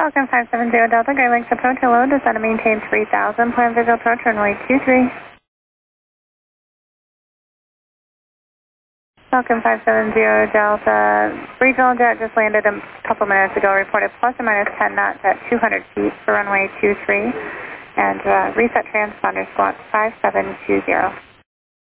Falcon 570 Delta, Great Lakes approach, hello, descend and maintain 3000, plan visual approach, runway 23. Falcon 570 Delta, regional jet just landed a couple minutes ago, reported plus or minus 10 knots at 200 feet for runway 23, and reset transponder squawk 5720.